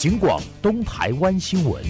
警广东台湾新闻。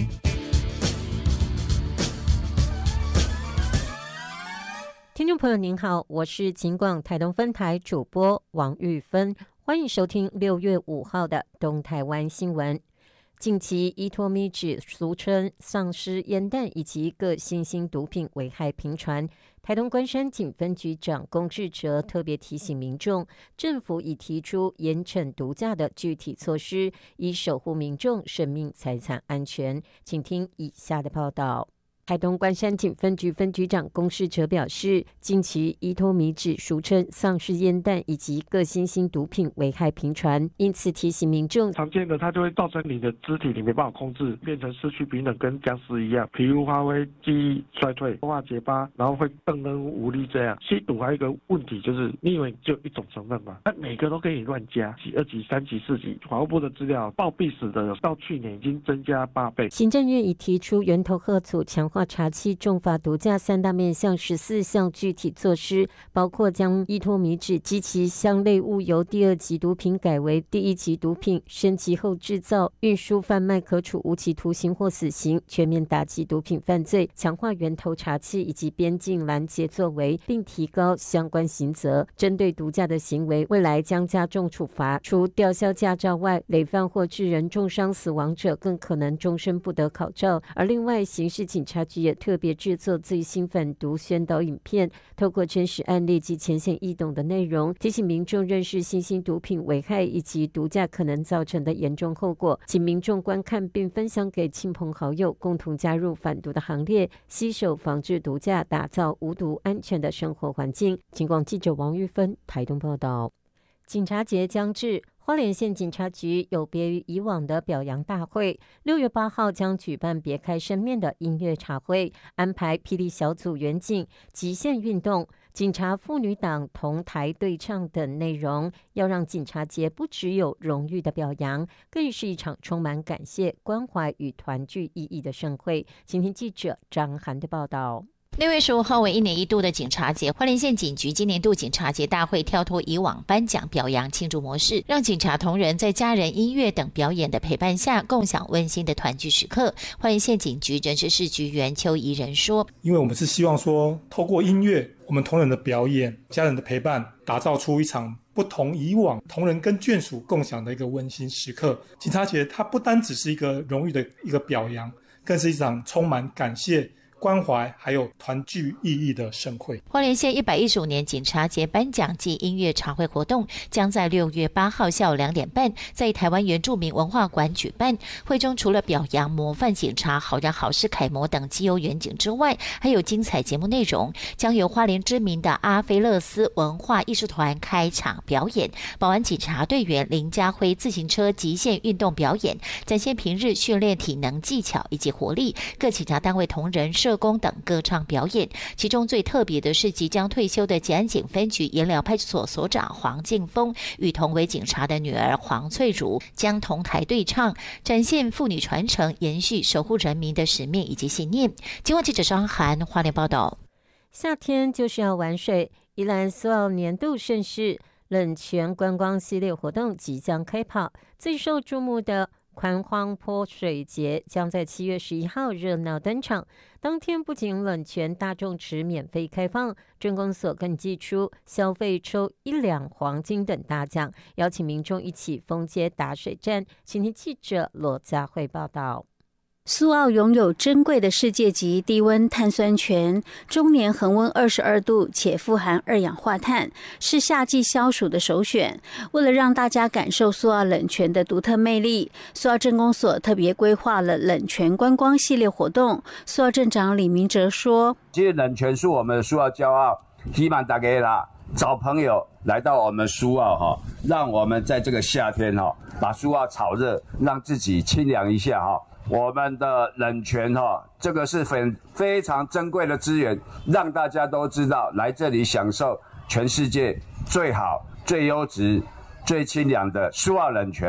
听众朋友您好，我是警广台东分台主播王玉芬，欢迎收听6月5号的东台湾新闻。近期依托咪酯俗称丧尸烟弹以及各新兴毒品危害频传，台东关山警分局长龚志哲特别提醒民众，政府已提出严惩毒驾的具体措施，以守护民众生命财产安全。请听以下的报道。台东关山警分局分局长龚世哲表示，近期依托咪酯俗称丧尸烟弹以及各新兴毒品危害频传，因此提醒民众， 常见的它就会造成你的肢体你没办法控制，变成失去平衡，跟僵尸一样，皮肤发灰，记忆衰退，头发结疤，然后会瞪瞪无力这样。吸毒还有一个问题就是，你以为就一种成分嘛？那每个都可以乱加，2级、3级、4级。法务部的资料，暴毙死的到去年已经增加8倍。 行政院已提出源头吓阻、强化查缉、重罚毒驾3大面向14项具体措施，包括将依托咪酯及其相类物由第2级毒品改为第1级毒品，升级后制造、运输、贩卖可处无期徒刑或死刑，全面打击毒品犯罪，强化源头查缉以及边境拦截作为，并提高相关刑责。针对毒驾的行为，未来将加重处罚，除吊销驾照外，累犯或致人重伤死亡者更可能终身不得考照。而另外，刑事警察局也特别制作最新反毒宣导影片，透过真实案例及浅显易懂的内容，提醒民众认识新兴毒品危害以及毒驾可能造成的严重后果，请民众观看并分享给亲朋好友，共同加入反毒的行列，携手防治毒驾，打造无毒安全的生活环境。警广记者王玉芬台东报道。警察节将至，花莲县警察局有别于以往的表扬大会，6月8号将举办别开生面的音乐茶会，安排霹雳小组远景、极限运动、警察妇女党同台对唱等内容，要让警察节不只有荣誉的表扬，更是一场充满感谢、关怀与团聚意义的盛会。请听记者张涵的报道。 6月15号为1年1度的警察节，花莲县警局今年度警察节大会跳脱以往颁奖表扬庆祝模式，让警察同仁在家人、音乐等表演的陪伴下，共享温馨的团聚时刻。花莲县警局人事室局员邱怡仁说， 因为我们是希望说透过音乐，我们同仁的表演、家人的陪伴，打造出一场不同以往同仁跟眷属共享的一个温馨时刻。警察节它不单只是一个荣誉的一个表扬，更是一场充满感谢、关怀还有团聚意义的盛会。 花莲县115年警察节颁奖暨音乐茶会活动将在6月8号下午2点半在台湾原住民文化馆举办。会中除了表扬模范警察、好人好事楷模等绩优远景之外，还有精彩节目内容，将由花莲知名的阿菲勒斯文化艺术团开场表演，保安警察队员林家辉自行车极限运动表演，展现平日训练体能技巧以及活力。各警察单位同仁、社工等歌唱表演，其中最特别的是即将退休的捷安警分局盐寮派出所所长黄敬峰与同为警察的女儿黄翠如将同台对唱，展现妇女传承、延续守护人民的使命以及信念。警广记者张涵花莲报道。 夏天就是要玩水，宜兰苏澳年度盛事冷泉观光系列活动即将开跑，最受注目的宽荒坡水节将在7月11号热闹登场。当天不仅冷泉大众池免费开放，镇公所更祭出消费抽1两黄金等大奖，邀请民众一起封街打水战。请听记者罗佳慧报道。 苏澳拥有珍贵的世界级低温碳酸泉，终年恒温22度，且富含2氧化碳，是夏季消暑的首选。为了让大家感受苏澳冷泉的独特魅力，苏澳镇公所特别规划了冷泉观光系列活动。苏澳镇长李明哲说：“ 其实冷泉是我们的苏澳骄傲，希望大家啦找朋友来到我们苏澳让我们在这个夏天把苏澳炒热，让自己清凉一下我们的冷泉这个是非常珍贵的资源，让大家都知道来这里享受全世界最好、最优质、最清凉的苏澳冷泉。”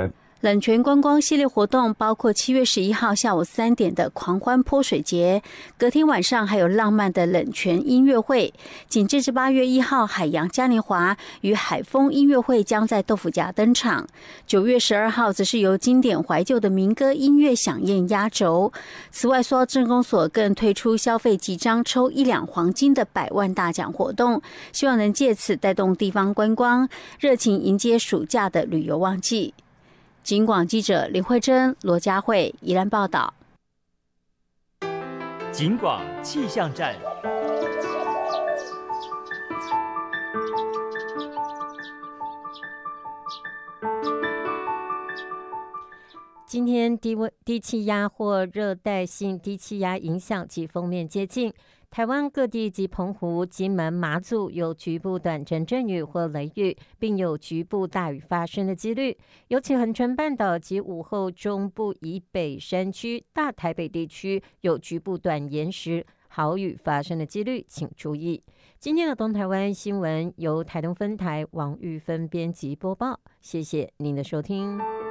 冷泉观光系列活动包括7月11号下午3点的狂欢泼水节，隔天晚上还有浪漫的冷泉音乐会。紧接着8月1号海洋嘉年华与海风音乐会将在豆腐夹登场。9月12号则是由经典怀旧的民歌音乐响宴压轴。此外，苏澳镇公所更推出消费几张抽1两黄金的100万大奖活动，希望能借此带动地方观光，热情迎接暑假的旅游旺季。警广记者林慧珍、罗佳慧宜兰报道。 警广气象站。 今天低气压或热带性低气压影响及锋面接近台湾各地及澎湖、金门、马祖有局部短暂阵雨或雷雨，并有局部大雨发生的几率。尤其恒春半岛及午后中部以北山区、大台北地区有局部短延时豪雨发生的几率，请注意。今天的东台湾新闻由台东分台王玉芬编辑播报，谢谢您的收听。